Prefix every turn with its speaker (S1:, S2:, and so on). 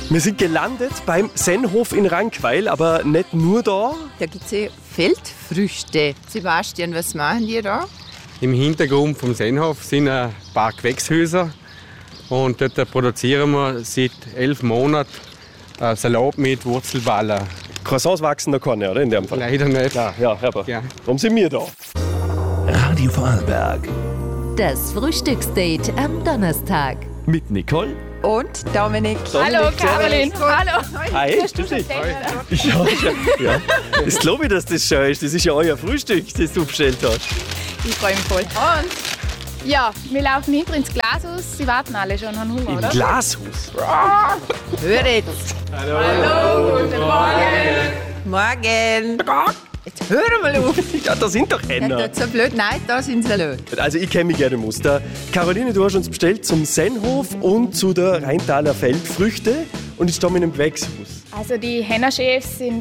S1: Wir sind gelandet beim Sennhof in Rankweil, aber nicht nur da.
S2: Da gibt es Feldfrüchte. Sebastian, was machen die da?
S3: Im Hintergrund vom Sennhof sind ein paar Gewächshäuser und dort produzieren wir seit 11 Monaten Salat mit Wurzelballen.
S1: Croissants wachsen da keine, oder? In dem Fall.
S3: Leider nicht.
S1: Ja, aber
S3: Ja.
S1: darum sind wir da.
S4: Radio Vorarlberg.
S5: Das Frühstücksdate am Donnerstag.
S4: Mit Nicole
S2: Und Dominik.
S1: Hallo,
S6: Caroline. Hallo.
S1: Hi, stimmt dich? Ja. Das glaube ich, dass das schon ist. Das ist ja euer Frühstück, das du bestellt hast.
S6: Ich freue mich voll. Und ja, wir laufen hinter ins Glashaus. Sie warten alle schon, haben Hunger,
S1: Im
S6: oder?
S1: Glashaus.
S2: Hör jetzt. Hallo, guten Morgen. Morgen. Jetzt hör mal auf.
S1: Ja, da sind doch
S2: Ja,
S1: Henner.
S2: das so blöd. Nein, da sind sie nicht.
S1: Also ich kenne mich gerne aus. Der Caroline, du hast uns bestellt zum Sennhof und zu der Rheintaler Feldfrüchte und ich stehe mit einem Gewächshaus.
S6: Also die Hennerchefs sind